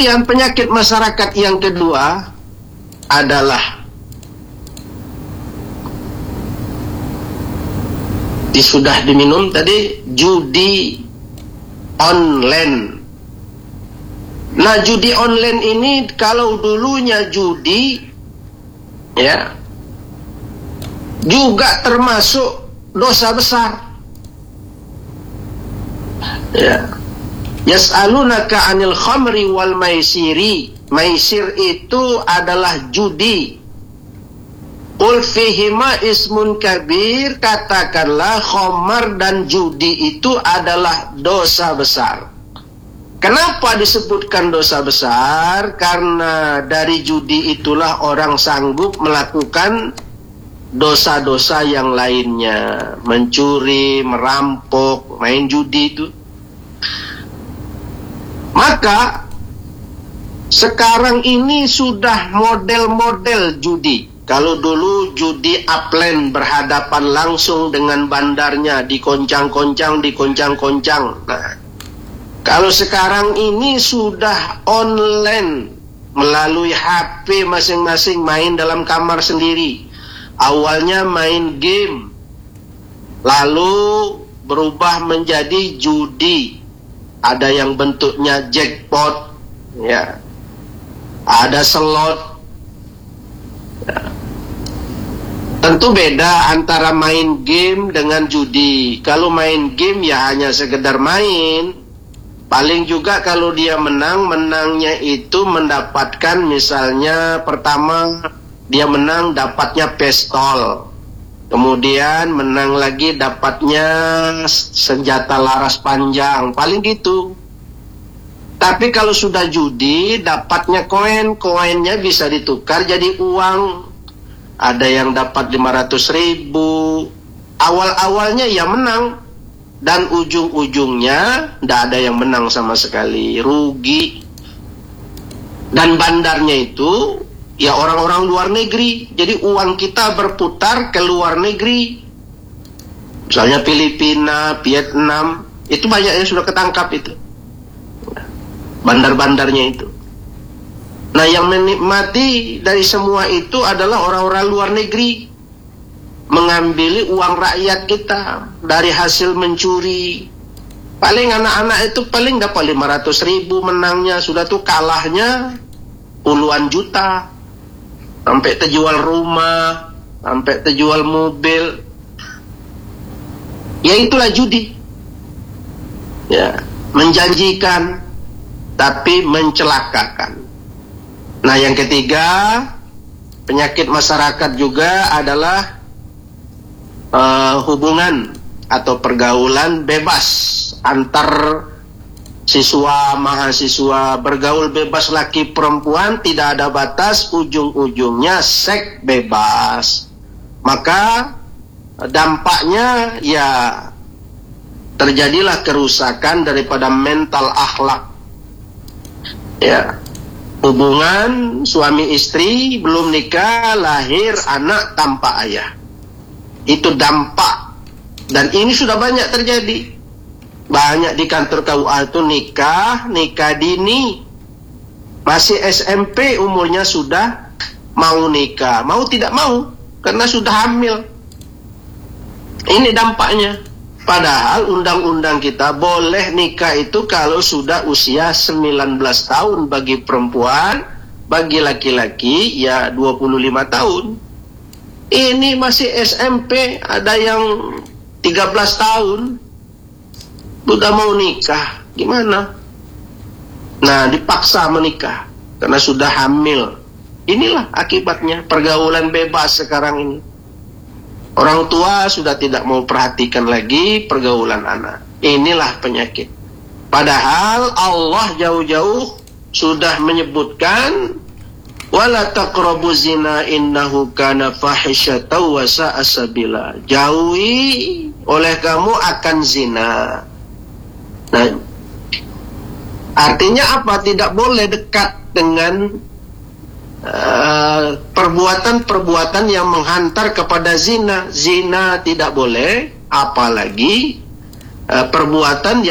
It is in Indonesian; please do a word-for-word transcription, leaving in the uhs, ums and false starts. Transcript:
Kemudian penyakit masyarakat yang kedua adalah sudah diminum tadi, judi online. Nah, judi online ini kalau dulunya judi ya juga termasuk dosa besar. Ya. Yas'alunaka 'anil khamri wal maisiri. Maisir itu adalah judi. Qul fihima ismun kabir, katakanlah khamar dan judi itu adalah dosa besar. Kenapa disebutkan dosa besar? Karena dari judi itulah orang sanggup melakukan dosa-dosa yang lainnya, mencuri, merampok, main judi itu. Maka sekarang ini sudah model-model judi. Kalau dulu judi upland, berhadapan langsung dengan bandarnya, dikoncang-koncang, dikoncang-koncang. Nah, kalau sekarang ini sudah online, melalui H P masing-masing, main dalam kamar sendiri. Awalnya main game, lalu berubah menjadi judi. Ada yang bentuknya jackpot, ya, ada slot. Ya. Tentu beda antara main game dengan judi. Kalau main game ya hanya sekedar main. Paling juga kalau dia menang, menangnya itu mendapatkan, misalnya pertama dia menang dapatnya pistol. Kemudian menang lagi dapatnya senjata laras panjang, paling gitu. Tapi kalau sudah judi, dapatnya koin, koinnya bisa ditukar jadi uang. Ada yang dapat lima ratus ribu. Awal-awalnya ya menang, dan ujung-ujungnya tidak ada yang menang sama sekali, rugi. Dan bandarnya itu ya orang-orang luar negeri. Jadi uang kita berputar ke luar negeri. Misalnya Filipina, Vietnam, itu banyak yang sudah ketangkap itu. Bandar-bandarnya itu. Nah, yang menikmati dari semua itu adalah orang-orang luar negeri. Mengambil uang rakyat kita dari hasil mencuri. Paling anak-anak itu paling dapat lima ratus ribu menangnya. Sudah tuh kalahnya puluhan juta. Sampai terjual rumah, sampai terjual mobil. Ya itulah judi. Ya, menjanjikan tapi mencelakakan. Nah, yang ketiga, penyakit masyarakat juga adalah uh, hubungan atau pergaulan bebas antar siswa, mahasiswa, bergaul bebas laki perempuan, tidak ada batas, ujung-ujungnya seks bebas. Maka dampaknya ya terjadilah kerusakan daripada mental akhlak. Ya, hubungan suami istri belum nikah, lahir anak tanpa ayah. Itu dampak, dan ini sudah banyak terjadi. Banyak di kantor K U A itu nikah, nikah dini. Masih S M P umurnya sudah mau nikah. Mau tidak mau, karena sudah hamil. Ini dampaknya. Padahal undang-undang kita boleh nikah itu kalau sudah usia sembilan belas tahun bagi perempuan, bagi laki-laki ya dua puluh lima tahun. Ini masih S M P, ada yang tiga belas tahun. Sudah mau nikah, gimana? Nah, dipaksa menikah karena sudah hamil. Inilah akibatnya pergaulan bebas sekarang ini. Orang tua sudah tidak mau perhatikan lagi pergaulan anak. Inilah penyakit. Padahal Allah jauh-jauh sudah menyebutkan, wala taqrabu zina innahu kana fahisyatan wa sa'a sabila. Jauhi oleh kamu akan zina. Nah, artinya apa? Tidak boleh dekat dengan perbuatan-perbuatan uh, yang menghantar kepada zina. Zina tidak boleh, apalagi uh, perbuatan yang